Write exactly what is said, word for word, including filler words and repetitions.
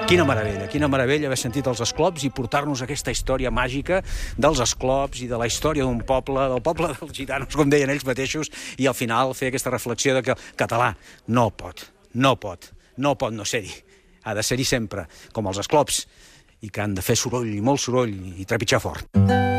Quina meravella, quina meravella haver sentit els esclops i portar-nos aquesta història màgica dels esclops i de la història d'un poble, del poble dels gitanos, com deien ells mateixos, i al final fer aquesta reflexió de que el català no pot, no pot, no pot no ser-hi. Ha de ser-hi sempre, com els esclops, i que han de fer soroll, molt soroll, i trepitjar fort.